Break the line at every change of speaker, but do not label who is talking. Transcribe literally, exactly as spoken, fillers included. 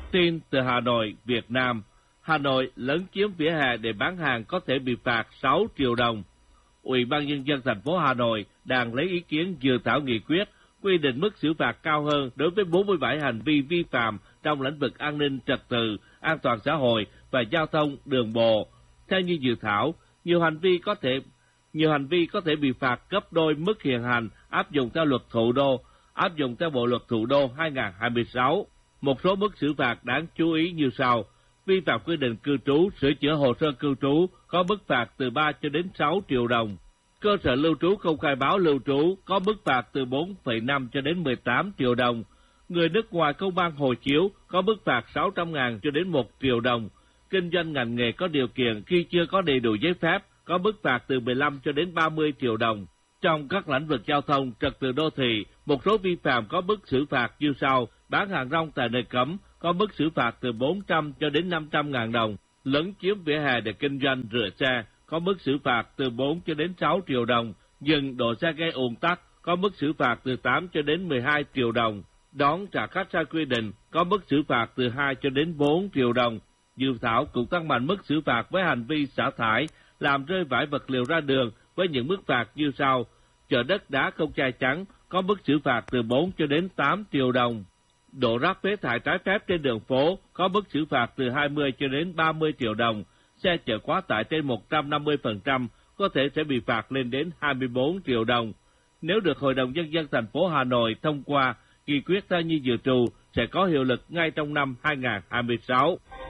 Tin từ Hà Nội, Việt Nam. Hà Nội lấn chiếm vỉa hè để bán hàng có thể bị phạt sáu triệu đồng. Ủy ban Nhân dân thành phố Hà Nội đang lấy ý kiến dự thảo nghị quyết quy định mức xử phạt cao hơn đối với bốn mươi bảy hành vi vi phạm trong lĩnh vực an ninh trật tự, an toàn xã hội và giao thông đường bộ. Theo như dự thảo, nhiều hành vi có thể nhiều hành vi có thể bị phạt gấp đôi mức hiện hành áp dụng theo luật thủ đô, áp dụng theo Bộ luật thủ đô hai nghìn không trăm hai mươi sáu. Một số mức xử phạt đáng chú ý như sau: vi phạm quy định cư trú, sửa chữa hồ sơ cư trú có mức phạt từ ba cho đến sáu triệu đồng. Cơ sở lưu trú không khai báo lưu trú có mức phạt từ bốn phẩy năm cho đến mười tám triệu đồng. Người nước ngoài không mang hộ chiếu có mức phạt sáu trăm ngàn cho đến một triệu đồng. Kinh doanh ngành nghề có điều kiện khi chưa có đầy đủ giấy phép có mức phạt từ mười lăm cho đến ba mươi triệu đồng. Trong các lĩnh vực giao thông, trật tự đô thị, một số vi phạm có mức xử phạt như sau: bán hàng rong tại nơi cấm có mức xử phạt từ bốn trăm cho đến năm trăm ngàn đồng. Lấn chiếm vỉa hè để kinh doanh rửa xe có mức xử phạt từ bốn cho đến sáu triệu đồng. Dừng đỗ xe gây ùn tắc có mức xử phạt từ tám cho đến mười hai triệu đồng. Đón trả khách sai quy định có mức xử phạt từ hai cho đến bốn triệu đồng. Dự thảo cũng tăng mạnh mức xử phạt với hành vi xả thải, làm rơi vãi vật liệu ra đường với những mức phạt như sau: chở đất đá không chai chắn có mức xử phạt từ bốn cho đến tám triệu đồng. Đổ rác phế thải trái phép trên đường phố có mức xử phạt từ hai mươi cho đến ba mươi triệu đồng. Xe chở quá tải trên một trăm năm mươi phần trăm có thể sẽ bị phạt lên đến hai mươi bốn triệu đồng. Nếu được Hội đồng Nhân dân thành phố Hà Nội thông qua, nghị quyết theo như dự trù sẽ có hiệu lực ngay trong năm hai nghìn không trăm hai mươi sáu.